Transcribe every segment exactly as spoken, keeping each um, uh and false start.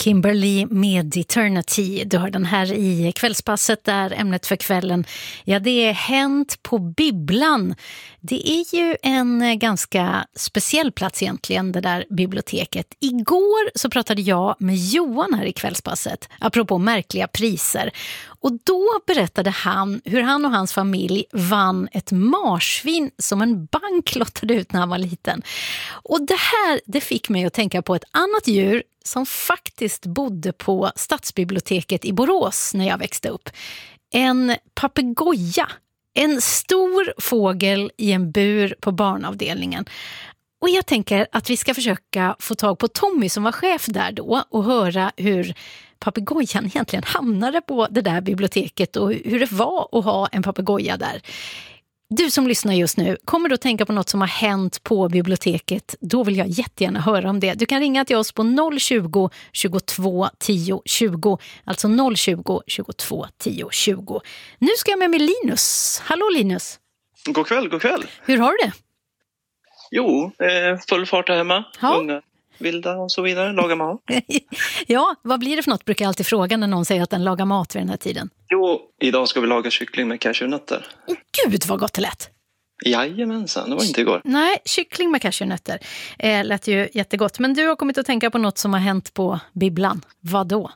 Kimberly med Eternity. Du har den här i kvällspasset där ämnet för kvällen, ja, det är Hänt på Bibblan. Det är ju en ganska speciell plats egentligen, det där biblioteket. Igår så pratade jag med Johan här i kvällspasset, apropå märkliga priser. Och då berättade han hur han och hans familj vann ett marsvin som en bank lottade ut när han var liten. Och det här, det fick mig att tänka på ett annat djur som faktiskt bodde på Stadsbiblioteket i Borås när jag växte upp. En papegoja. En stor fågel i en bur på barnavdelningen. Och jag tänker att vi ska försöka få tag på Tommy som var chef där då och höra hur papegojan egentligen hamnade på det där biblioteket och hur det var att ha en papegoja där. Du som lyssnar just nu, kommer du att tänka på något som har hänt på biblioteket? Då vill jag jättegärna höra om det. Du kan ringa till oss på noll tjugo, tjugotvå, tio, tjugo. Alltså noll tjugo, tjugotvå, tio, tjugo. Nu ska jag med med Linus. Hallå Linus. God kväll, god kväll. Hur har du det? Jo, eh, full fart här hemma. Ja. Unga, vilda och så vidare. Laga mat. Ja, vad blir det för något? Brukar jag alltid fråga när någon säger att den lagar mat vid den här tiden. Jo, idag ska vi laga kyckling med cashewnötter. Åh gud vad gott det lät. Jajamensan, det var inte igår. Nej, kyckling med cashewnötter eh, lät ju jättegott. Men du har kommit att tänka på något som har hänt på Bibblan. Vad då?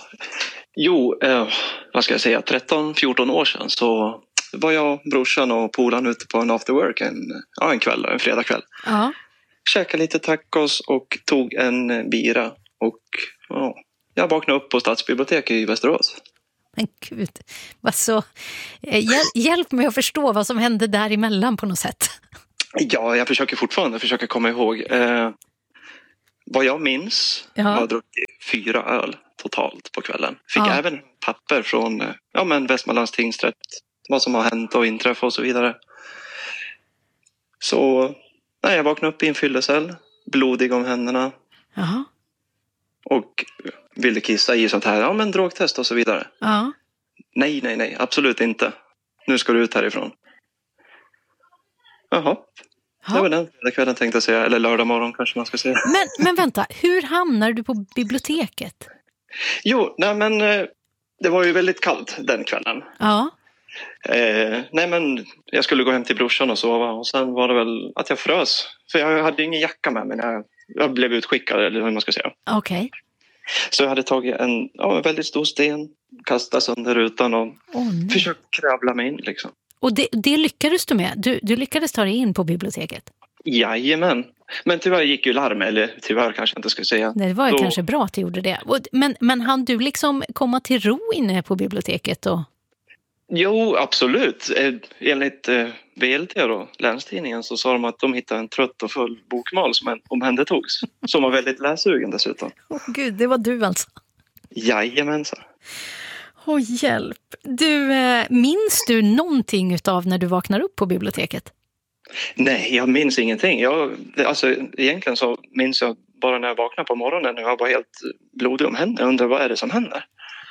Jo, eh, vad ska jag säga, tretton fjorton år sedan så var jag, brorsan och polaren ute på en after work en, ja, en kväll, en fredagkväll. Ja. Käkade lite tacos och tog en bira och ja, jag vaknade upp på Stadsbiblioteket i Västerås. Men gud, vad så, hjäl, hjälp mig att förstå vad som hände däremellan på något sätt. Ja, jag försöker fortfarande försöka komma ihåg. Eh, vad jag minns, ja. Jag har druckit fyra öl totalt på kvällen. Fick ja. även papper från ja, men Västmanlands tingsrätt, vad som har hänt och inträffat och så vidare. Så nej, jag vaknade upp i en fyllecell, blodig om händerna. Jaha. Och ville kissa i sånt här, ja men drogtest och så vidare. Ja. Nej, nej, nej, absolut inte. Nu ska du ut härifrån. Jaha. Ja. Det var den kvällen tänkte jag säga, eller lördag morgon kanske man ska säga. Men, men vänta, hur hamnar du på biblioteket? Jo, nej men det var ju väldigt kallt den kvällen. Ja. Eh, nej men jag skulle gå hem till brorsan och sova och sen var det väl att jag frös. För jag hade ingen jacka med mig när jag, jag blev utskickad eller hur man ska säga. Okej. Okay. Så jag hade tagit en, ja, en väldigt stor sten, kastat sönder rutan och oh, försökt kravla mig in liksom. Och det, det lyckades du med? Du, du lyckades ta dig in på biblioteket? Jajamän. Men tyvärr gick ju larm, eller tyvärr kanske jag inte ska säga. Det var ju Då... kanske bra att du gjorde det. Men, men hann du liksom komma till ro inne på biblioteket då? Jo, absolut. Enligt eh, V L T och Länstidningen så sa de att de hittade en trött och full bokmal som omhändertogs. Som var väldigt läsugen dessutom. Åh oh, gud, det var du alltså? Jajamensan. Åh oh, hjälp. Du, eh, minns du någonting utav när du vaknar upp på biblioteket? Nej, jag minns ingenting. Jag, alltså, egentligen så minns jag bara när jag vaknade på morgonen och jag var helt blodig om händerna. Jag undrar vad är det som händer?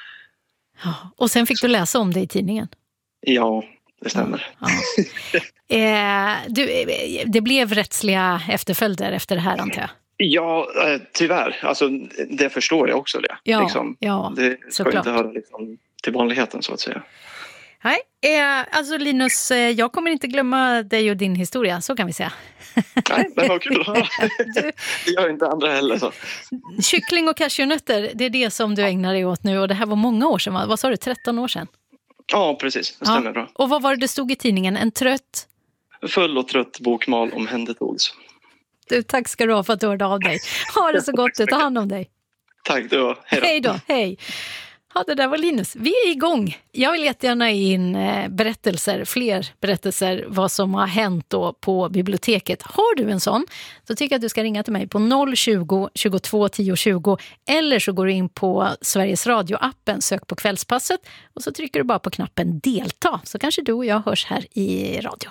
Ja, och sen fick du läsa om det i tidningen? Ja, det stämmer. Ja, ja. Eh, du, det blev rättsliga efterföljder efter det här antar jag? Ja, tyvärr. Alltså, det förstår jag också. Det, ja, liksom. ja, det ska såklart. Inte höra liksom, till vanligheten så att säga. Nej, eh, alltså Linus, eh, jag kommer inte glömma dig och din historia, så kan vi säga. Nej, men vad kul. du... Det gör inte andra heller. Så. Kyckling och cashewnötter, det är det som du ägnar dig åt nu. Och det här var många år sedan, va? Vad sa du, tretton år sedan? Ja, precis. Det stämmer ja. bra. Och vad var det det stod i tidningen? En trött? Full och trött bokmal omhändertogs. Du, tack ska du ha för att du hörde av dig. Ha det så gott, ta hand om dig. Tack du, hej då. Hej då, hej. Ja, det där var Linus. Vi är igång. Jag vill jättegärna in berättelser, fler berättelser vad som har hänt då på biblioteket. Har du en sån så tycker jag att du ska ringa till mig på noll tjugo, tjugotvå, tio, tjugo eller så går du in på Sveriges Radio-appen, sök på Kvällspasset och så trycker du bara på knappen delta så kanske du och jag hörs här i radion.